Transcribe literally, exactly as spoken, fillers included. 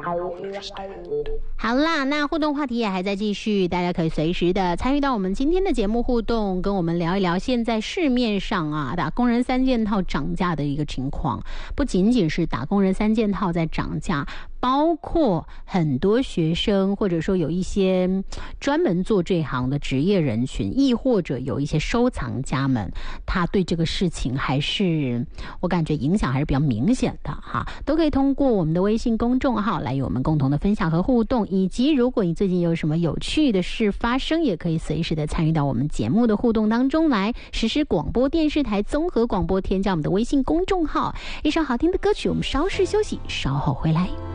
好啦，那互动话题也还在继续，大家可以随时的参与到我们今天的节目互动，跟我们聊一聊现在市面上啊打工人三件套涨价的一个情况。不仅仅是打工人三件套在涨价，包括很多学生或者说有一些专门做这行的职业人群，亦或者有一些收藏家们，他对这个事情还是我感觉影响还是比较明显的哈，都可以通过我们的微信公众号来与我们共同的分享和互动，以及如果你最近有什么有趣的事发生，也可以随时的参与到我们节目的互动当中来。实时广播电视台综合广播，添加我们的微信公众号。一首好听的歌曲，我们稍事休息，稍后回来。